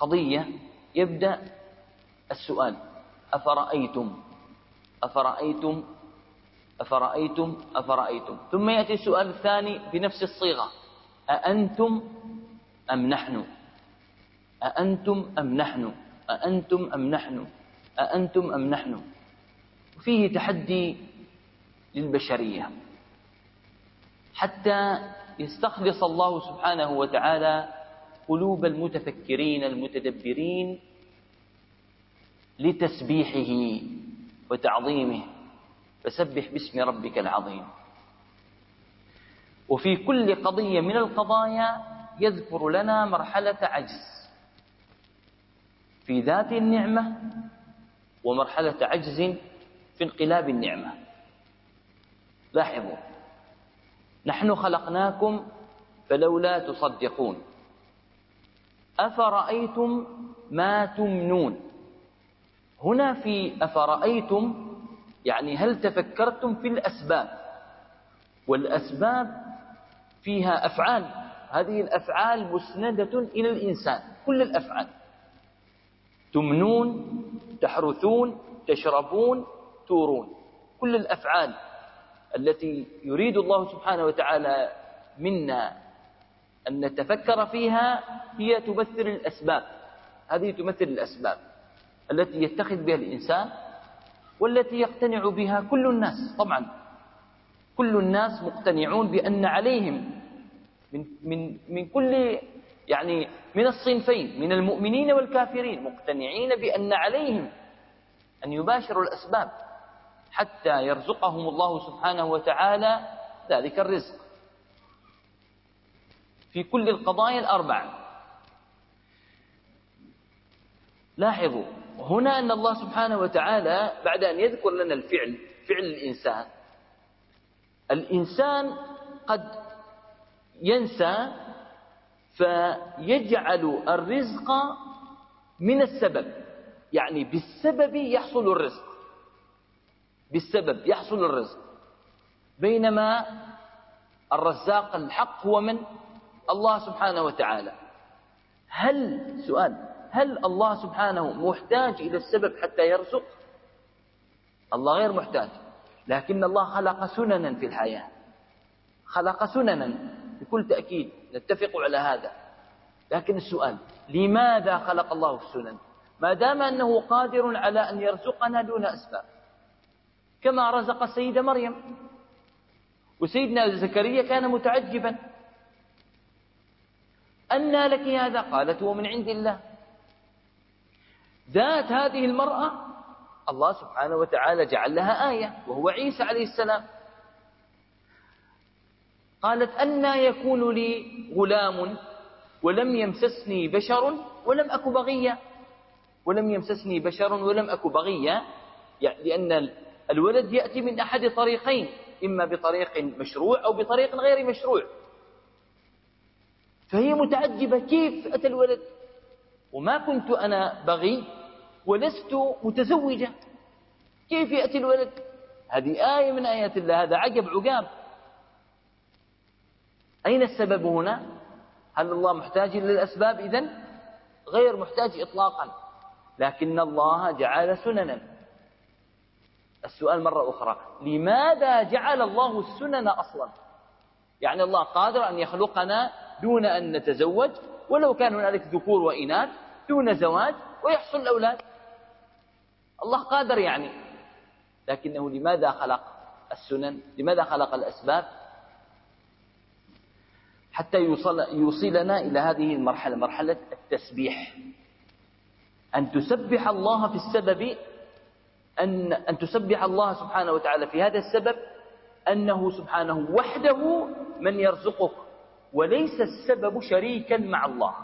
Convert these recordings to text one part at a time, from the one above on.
قضية يبدأ السؤال: أفرأيتم أفرأيتم أفرأيتم أفرأيتم، ثم يأتي السؤال الثاني بنفس الصيغة: أأنتم أم نحن؟ أأنتم أم نحن؟ أأنتم أم نحن؟ أأنتم أم نحن؟ وفيه تحدي للبشرية حتى يستخلص الله سبحانه وتعالى قلوب المتفكرين المتدبرين لتسبيحه وتعظيمه، فسبح باسم ربك العظيم. وفي كل قضية من القضايا يذكر لنا مرحلة عجز في ذات النعمة ومرحلة عجز في انقلاب النعمة. لاحظوا: نحن خلقناكم فلولا تصدقون، أفرأيتم ما تمنون. هنا في أفرأيتم يعني هل تفكرتم في الأسباب؟ والأسباب فيها أفعال، هذه الأفعال مسندة إلى الإنسان، كل الأفعال: تمنون، تحرثون، تشربون، تورون. كل الأفعال التي يريد الله سبحانه وتعالى منا أن نتفكر فيها هي تمثل الأسباب. هذه تمثل الأسباب التي يتخذ بها الإنسان والتي يقتنع بها كل الناس. طبعا كل الناس مقتنعون بأن عليهم من كل يعني من الصنفين، من المؤمنين والكافرين، مقتنعين بأن عليهم أن يباشروا الأسباب حتى يرزقهم الله سبحانه وتعالى ذلك الرزق في كل القضايا الأربعة. لاحظوا هنا أن الله سبحانه وتعالى بعد أن يذكر لنا الفعل، فعل الإنسان قد ينسى فيجعل الرزق من السبب، يعني بالسبب يحصل الرزق، بالسبب يحصل الرزق، بينما الرزاق الحق هو من؟ الله سبحانه وتعالى. هل الله سبحانه محتاج إلى السبب حتى يرزق؟ الله غير محتاج، لكن الله خلق سننا في الحياة، خلق سننا بكل تأكيد، نتفق على هذا. لكن السؤال: لماذا خلق الله السنن ما دام أنه قادر على أن يرزقنا دون أسباب، كما رزق السيدة مريم؟ وسيدنا زكريا كان متعجبا: أنى لك هذا؟ قالت: هو من عند الله. ذات هذه المرأة الله سبحانه وتعالى جعل لها آية، وهو عيسى عليه السلام. قالت: أنى يكون لي غلام ولم يمسسني بشر ولم أك بغيا. ولم يمسسني بشر ولم أك بغيا يعني لأن الولد يأتي من أحد طريقين، إما بطريق مشروع أو بطريق غير مشروع. فهي متعجبة: كيف أتى الولد وما كنت أنا بغي ولست متزوجة، كيف يأتي الولد؟ هذه آية من آيات الله، هذا عجب عجاب. أين السبب هنا؟ هل الله محتاج للأسباب؟ إذن غير محتاج إطلاقا، لكن الله جعل سننا. السؤال مرة أخرى: لماذا جعل الله السنن أصلا؟ يعني الله قادر أن يخلقنا دون أن نتزوج، ولو كان هنالك ذكور وإناث دون زواج ويحصل الأولاد، الله قادر يعني. لكنه لماذا خلق السنن؟ لماذا خلق الأسباب؟ حتى يوصلنا إلى هذه المرحلة، مرحلة التسبيح، أن تسبح الله في السبب، أن تسبح الله سبحانه وتعالى في هذا السبب، أنه سبحانه وحده من يرزقك، وليس السبب شريكا مع الله.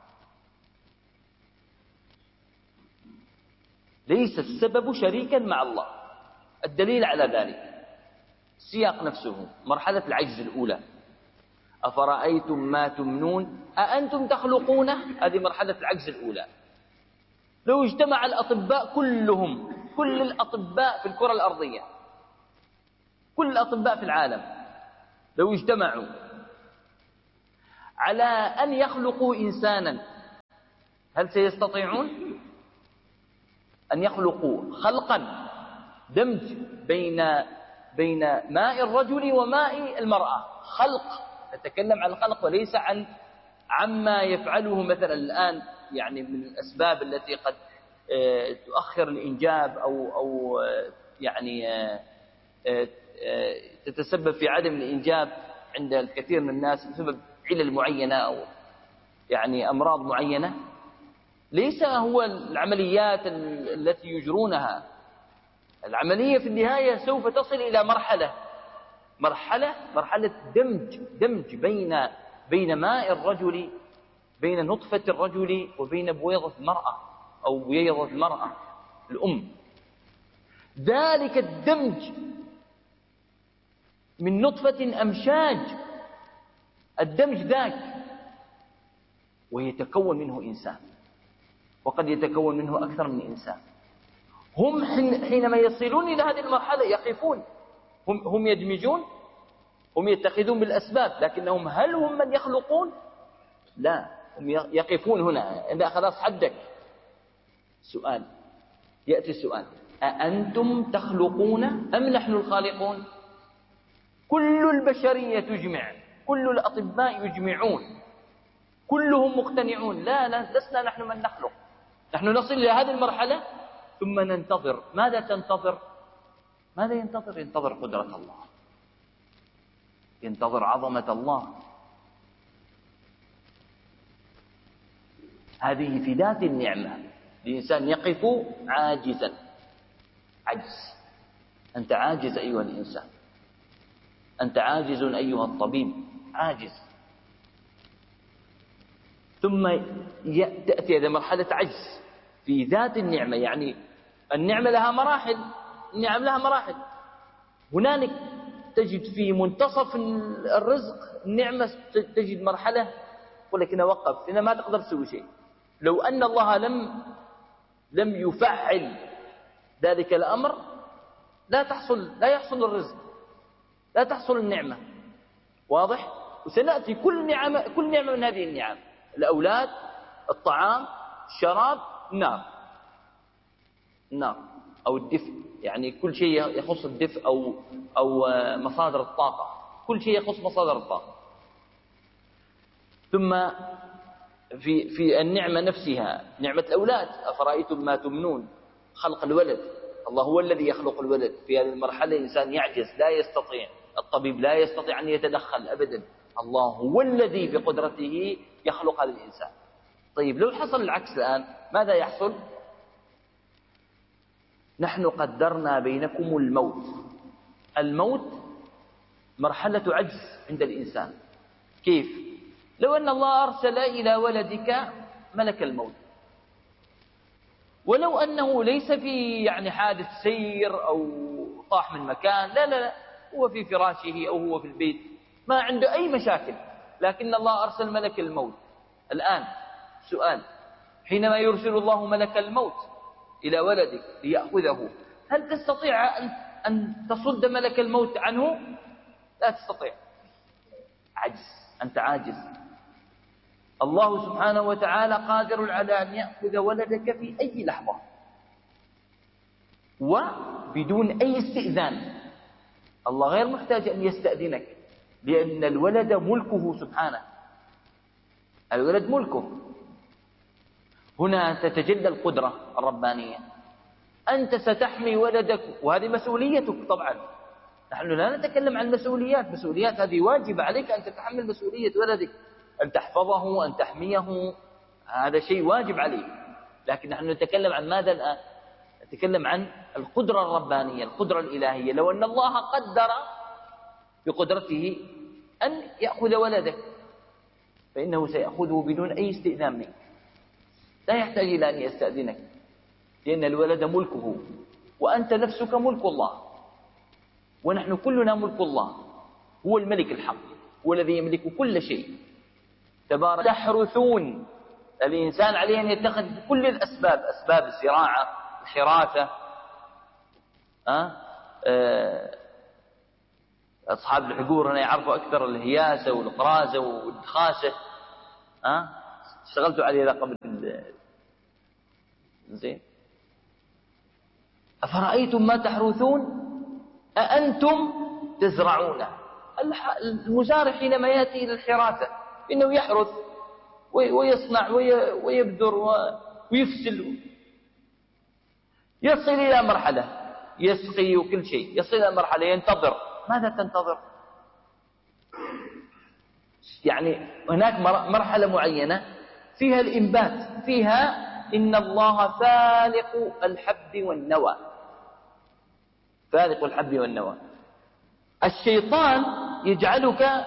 ليس السبب شريكا مع الله. الدليل على ذلك السياق نفسه، مرحلة العجز الأولى: أفرأيتم ما تمنون أأنتم تخلقونه. هذه مرحلة العجز الأولى. لو اجتمع الأطباء كلهم، كل الأطباء في الكرة الأرضية، كل الأطباء في العالم، لو اجتمعوا على أن يخلقوا إنسانا هل سيستطيعون أن يخلقوا خلقا دمج بين ماء الرجل وماء المرأة؟ خلق، نتكلم عن الخلق وليس عما يفعله مثلا الآن، يعني من الأسباب التي قد تؤخر الإنجاب أو يعني تتسبب في عدم الإنجاب عند الكثير من الناس بسبب علل معينة أو يعني أمراض معينة. ليس هو العمليات التي يجرونها. العملية في النهاية سوف تصل إلى مرحلة دمج بين ماء الرجل، بين نطفة الرجل وبين بويضة المرأة أو بويضة المرأة الأم. ذلك الدمج من نطفة أمشاج، الدمج ذاك، ويتكون منه إنسان، وقد يتكون منه أكثر من إنسان. هم حينما يصلون إلى هذه المرحلة يقفون، هم يدمجون، هم يتخذون بالأسباب، لكنهم هل هم من يخلقون؟ لا، هم يقفون هنا. إذا خلاص حدك سؤال، يأتي السؤال: أأنتم تخلقون أم نحن الخالقون؟ كل البشرية تجمع، كل الأطباء يجمعون، كلهم مقتنعون لا لسنا نحن من نخلق. نحن نصل إلى هذه المرحلة ثم ننتظر. ماذا تنتظر؟ ماذا ينتظر؟ ينتظر قدرة الله، ينتظر عظمة الله. هذه في ذات النعمة. الإنسان يقف عاجزا، عجز. أنت عاجز أيها الإنسان، أنت عاجز أيها الطبيب، عاجز. ثم تأتي إلى مرحلة عجز في ذات النعمة. يعني النعمة لها مراحل، النعم لها مراحل. هنالك تجد في منتصف الرزق النعمة، تجد مرحلة ولكن وقف هنا، ما تقدر تسوي شيء. لو أن الله لم يفعل ذلك الأمر لا يحصل الرزق، لا تحصل النعمة. واضح؟ وسنأتي كل نعمة من هذه النعم: الأولاد، الطعام، الشراب، النار أو الدفء، يعني كل شيء يخص الدفء أو مصادر الطاقة، كل شيء يخص مصادر الطاقة. ثم في النعمة نفسها، نعمة الأولاد: أفرأيتم ما تمنون، خلق الولد. الله هو الذي يخلق الولد. في هذه المرحلة الإنسان يعجز، لا يستطيع، الطبيب لا يستطيع أن يتدخل أبدا. الله هو الذي بقدرته يخلق هذا الإنسان. طيب لو حصل العكس الآن ماذا يحصل؟ نحن قدرنا بينكم الموت مرحلة عجز عند الإنسان. كيف؟ لو أن الله أرسل إلى ولدك ملك الموت، ولو أنه ليس في يعني حادث سير أو طاح من مكان، لا، هو في فراشه أو هو في البيت، ما عنده أي مشاكل، لكن الله أرسل ملك الموت. الآن سؤال: حينما يرسل الله ملك الموت إلى ولدك ليأخذه، هل تستطيع أن تصد ملك الموت عنه؟ لا تستطيع، عجز، أنت عاجز. الله سبحانه وتعالى قادر على أن يأخذ ولدك في أي لحظة وبدون أي استئذان. الله غير محتاج أن يستأذنك، لأن الولد ملكه سبحانه، الولد ملكه. هنا تتجلى القدرة الربانية. أنت ستحمي ولدك، وهذه مسؤوليتك طبعا. نحن لا نتكلم عن مسؤوليات هذه واجب عليك أن تتحمل مسؤولية ولدك، أن تحفظه، أن تحميه، هذا شيء واجب عليك. لكن نحن نتكلم عن ماذا الآن؟ نتكلم عن القدرة الربانية، القدرة الإلهية. لو أن الله قدر بقدرته أن يأخذ ولدك فإنه سيأخذه بدون أي استئذان منك، لا يحتاج إلى أن يستأذنك، لأن الولد ملكه، وأنت نفسك ملك الله، ونحن كلنا ملك الله. هو الملك الحق، هو الذي يملك كل شيء تبارك. تحرثون، الإنسان عليه أن يتخذ كل الأسباب، أسباب الزراعة، الحراثة. أصحاب الحقول هنا يعرفوا أكثر الهياسة والقرازة والدخاسة. اشتغلتوا عليه قبل زين. أفرأيتم ما تحرثون أأنتم تزرعونه. المزارع حينما يأتي إلى الحراثة إنه يحرث ويصنع ويبذر ويفسل، يصل إلى مرحلة يسقي وكل شيء، يصل إلى مرحلة ينتظر. ماذا تنتظر؟ يعني هناك مرحلة معينة فيها الإنبات، فيها إن الله فالق الحب والنوى، فالق الحب والنوى. الشيطان يجعلك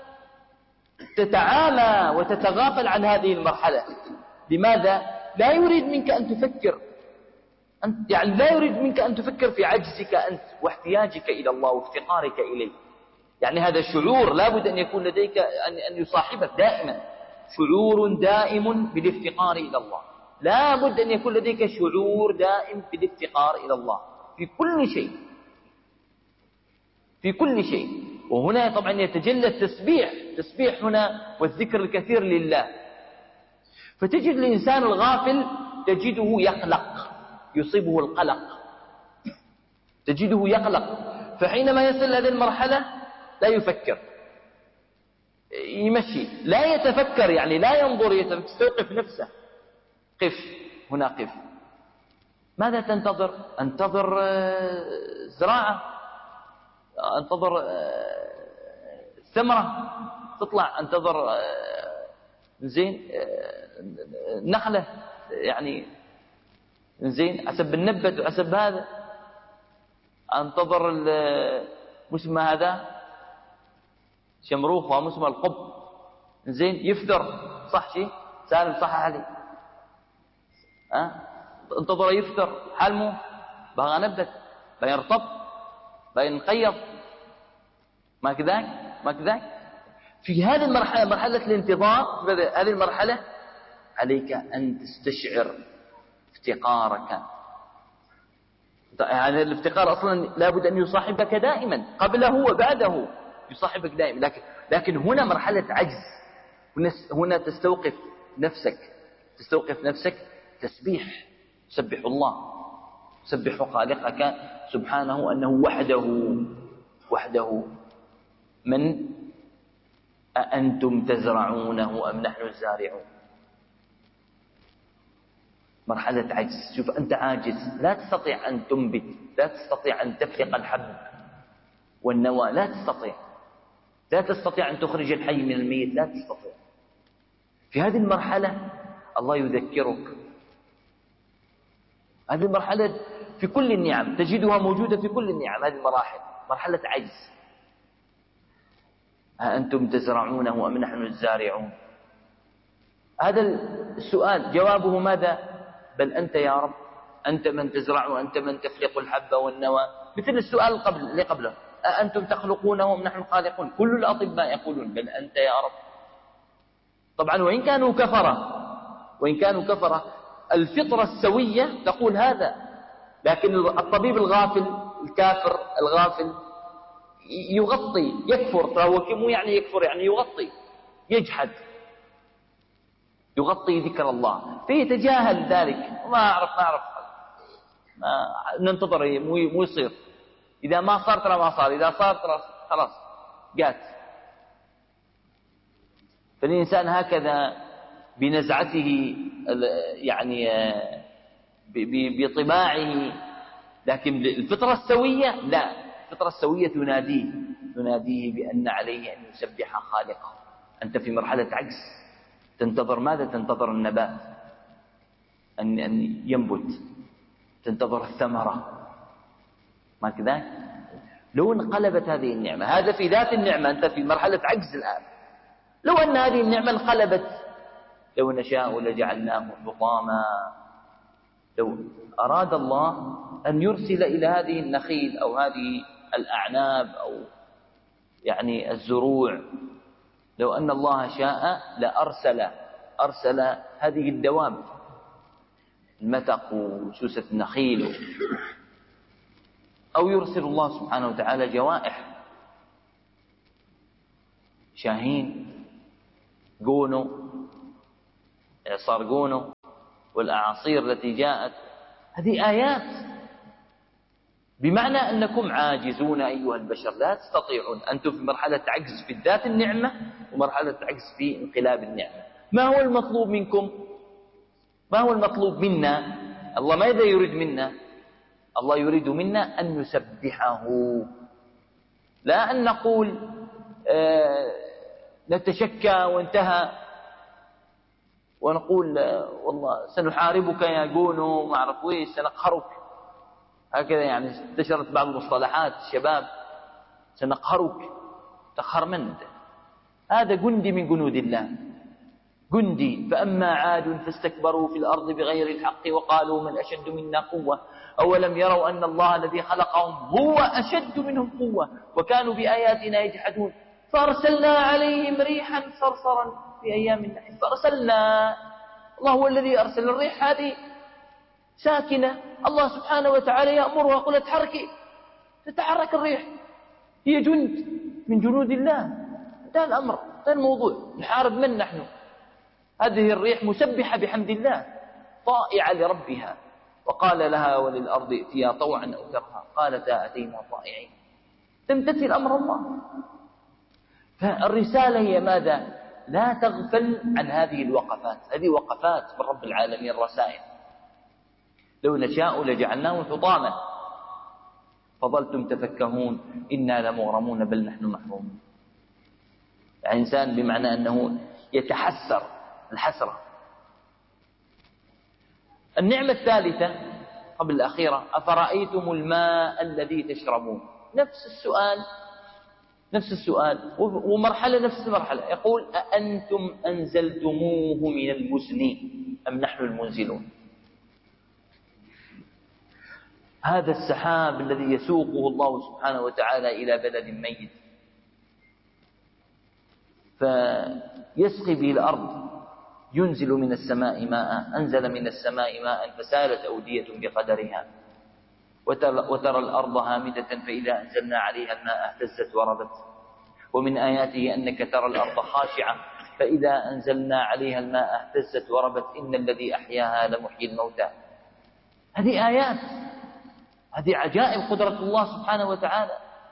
تتعامى وتتغافل عن هذه المرحلة. لماذا؟ لا يريد منك أن تفكر، يعني لا يريد منك أن تفكر في عجزك أنت واحتياجك إلى الله وافتقارك إليه. يعني هذا شعور لابد أن يكون لديك، أن يصاحبك دائما شعور دائم بالافتقار إلى الله. لابد أن يكون لديك شعور دائم بالافتقار إلى الله في كل شيء، في كل شيء. وهنا طبعا يتجلى التسبيح هنا والذكر الكثير لله. فتجد الإنسان الغافل تجده يقلق، يصيبه القلق، تجده يقلق. فحينما يصل هذه المرحلة لا يفكر، يمشي، لا يتفكر، يعني لا ينظر، يستوقف نفسه. قف هنا، قف. ماذا تنتظر؟ انتظر زراعة، انتظر ثمرة تطلع، انتظر زين نخلة، يعني زين حسب النبت وحسب هذا. انتظر مسمى هذا شمروخ ومسمى القب، زين يفذر، صح شيء سالم، صح علي. انتظر يفذر، حلمه بغى نبت، بيرطب، بينقيض، ما كذاك، ما كذاك. في هذه المرحلة، مرحلة الانتظار، هذه المرحلة عليك أن تستشعر افتقارك. يعني الافتقار أصلا لابد أن يصاحبك دائما، قبله وبعده يصاحبك دائما. لكن هنا مرحلة عجز، هنا تستوقف نفسك تسبيح. سبح الله، سبح خالقك سبحانه أنه وحده. من أأنتم تزرعونه أم نحن الزارعون. مرحلة عجز. شوف أنت عاجز، لا تستطيع أن تنبت، لا تستطيع أن تفلق الحب والنوى، لا تستطيع أن تخرج الحي من الميت، لا تستطيع. في هذه المرحلة الله يذكرك. هذه المرحلة في كل النعم تجدها موجودة، في كل النعم. هذه المراحل مرحلة عجز. أأنتم تزرعونه أم نحن الزارعون. هذا السؤال جوابه ماذا؟ بل أنت يا رب، أنت من تزرع وأنت من تفلق الحب والنوى. مثل السؤال اللي قبله، أأنتم تخلقونه أم نحن الخالقون. كل الأطباء يقولون بل أنت يا رب. طبعا وإن كانوا كفرة الفطرة السوية تقول هذا. لكن الطبيب الغافل، الكافر الغافل يغطي، يكفر. فهو مو يعني يكفر، يعني يغطي، يجحد، يغطي ذكر الله، فيتجاهل ذلك. ما أعرف ننتظر مو يصير. إذا ما صار ترى ما صار، إذا صار ترى خلاص جات. فالإنسان هكذا بنزعته، يعني بطباعه. لكن الفطرة السوية لا، الفطرة السوية تناديه بأن عليه أن يسبح خالقه. أنت في مرحلة عجز، تنتظر ماذا؟ تنتظر النبات أن ينبت، تنتظر الثمرة، ما كذا. لو انقلبت هذه النعمة، هذا في ذات النعمة، أنت في مرحلة عجز الآن. لو أن هذه النعمة انقلبت، لو نشاء لجعلناه حطاما. لو أراد الله أن يرسل إلى هذه النخيل أو هذه الأعناب أو يعني الزروع، لو أن الله شاء لأرسل هذه الدواب، المتق وسوسة النخيل، أو يرسل الله سبحانه وتعالى جوائح، شاهين، قونو، إعصار قونو، والأعاصير التي جاءت، هذه آيات، بمعنى أنكم عاجزون أيها البشر، لا تستطيعون. أنتم في مرحلة عجز في الذات النعمة ومرحلة عجز في انقلاب النعمة. ما هو المطلوب منكم؟ ما هو المطلوب منا؟ الله ماذا يريد منا؟ الله يريد منا أن نسبحه، لا أن نقول نتشكى وانتهى، ونقول والله سنحاربك يا جونو ما أعرف ويش، سنقهرك. هكذا يعني انتشرت بعض المصطلحات الشباب، سنقهرك. تقهر من أنت؟ هذا جندي من جنود الله، جندي. فأما عاد فاستكبروا في الأرض بغير الحق وقالوا من أشد منا قوة أولم يروا أن الله الذي خلقهم هو أشد منهم قوة وكانوا بآياتنا يجحدون فأرسلنا عليهم ريحا صرصرا في أيام نحس. فأرسلنا، الله هو الذي أرسل الريح، هذه ساكنة، الله سبحانه وتعالى يأمرها، قل اتحركي، تتحرك الريح، هي جند من جنود الله. انتهى الأمر، انتهى الموضوع. نحارب من نحن؟ هذه الريح مسبحة بحمد الله، طائعة لربها. وقال لها وللأرض ائتيا طوعا أو كرها قالتا أتينا طائعين. تمتثل أمر الله. فالرسالة هي ماذا؟ لا تغفل عن هذه الوقفات، هذه وقفات من رب العالمين، الرسائل. لو نشاء لجعلناه حطاما فظلتم تفكهون إنا لمغرمون بل نحن محرومون. يعني إنسان بمعنى أنه يتحسر الحسرة. النعمة الثالثة قبل الأخيرة: أفرأيتم الماء الذي تشربون. نفس السؤال ومرحلة نفس المرحلة. يقول أأنتم أنزلتموه من المزن أم نحن المنزلون. هذا السحاب الذي يسوقه الله سبحانه وتعالى إلى بلد ميت فيسقي به الأرض، ينزل من السماء ماء، أنزل من السماء ماء فسالت أودية بقدرها وترى الأرض هامدة فإذا أنزلنا عليها الماء اهتزت وربت. ومن آياته أنك ترى الأرض خاشعة فإذا أنزلنا عليها الماء اهتزت وربت إن الذي أحياها لمحيي الموتى. هذه آيات، هذه عجائب قدرة الله سبحانه وتعالى.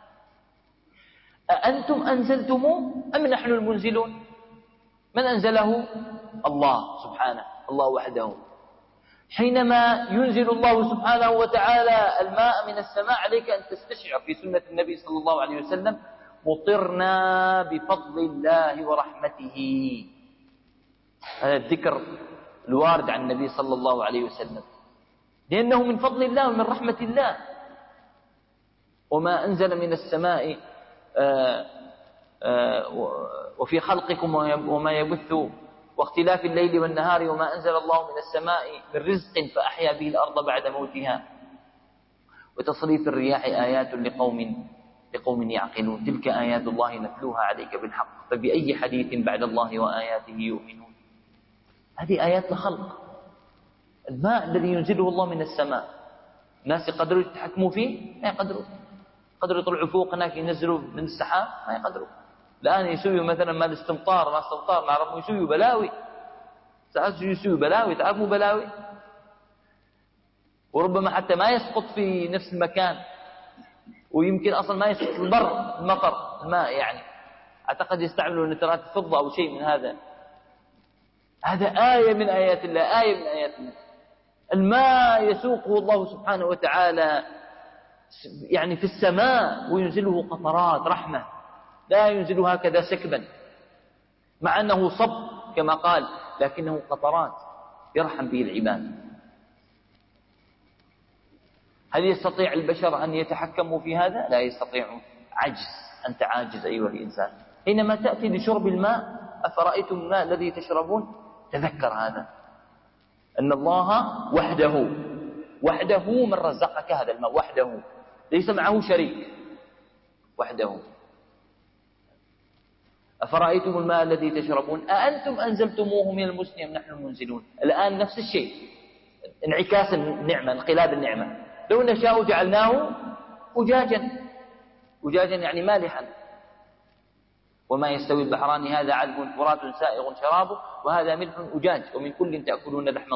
أأنتم أنزلتموه أم نحن المنزلون؟ من أنزله؟ الله سبحانه، الله وحده. حينما ينزل الله سبحانه وتعالى الماء من السماء عليك أن تستشعر في سنة النبي صلى الله عليه وسلم: مطرنا بفضل الله ورحمته. هذا الذكر الوارد عن النبي صلى الله عليه وسلم، لأنه من فضل الله ومن رحمة الله. وما أنزل من السماء وفي خلقكم وما يبث واختلاف الليل والنهار وما أنزل الله من السماء من رزق فأحيا به الأرض بعد موتها وتصريف الرياح آيات لقوم يعقلون. تلك آيات الله نتلوها عليك بالحق فبأي حديث بعد الله وآياته يؤمنون. هذه آيات الخلق. الماء الذي ينزله الله من السماء، الناس يقدروا يتحكموا فيه؟ ما يقدروا. قدروا يطلعوا فوق هناك ينزلوا من السحاب؟ ما يقدروا. الآن يسويوا مثلا ما الاستمطار، ما استمطار نعرفوا، يسويوا بلاوي. ساعات يسويوا بلاوي، تعرفوا بلاوي؟ وربما حتى ما يسقط في نفس المكان، ويمكن أصلا ما يسقط المطر الماء يعني. أعتقد يستعملوا نترات الفضة أو شيء من هذا. هذا آية من آيات الله، آية من آيات الله. الماء يسوقه الله سبحانه وتعالى يعني في السماء وينزله قطرات رحمة، لا ينزله هكذا سكبا، مع أنه صب كما قال، لكنه قطرات يرحم به العباد. هل يستطيع البشر أن يتحكموا في هذا؟ لا يستطيعون. عجز، أنت عاجز أيها الإنسان. حينما تأتي لشرب الماء: أفرأيتم الماء الذي تشربون. تذكر هذا، أن الله وحده من رزقك هذا الماء، وحده، ليس معه شريك، وحده. أفرأيتم الماء الذي تشربون أأنتم أنزلتموه من المزن أم نحن المنزلون. الآن نفس الشيء، انعكاس النعمة، انقلاب النعمة. لو نشاء جعلناه أجاجا يعني مالحا. وما يستوي البحران هذا عذب فرات سائغ شرابه وهذا ملح أجاج ومن كل تأكلون لحما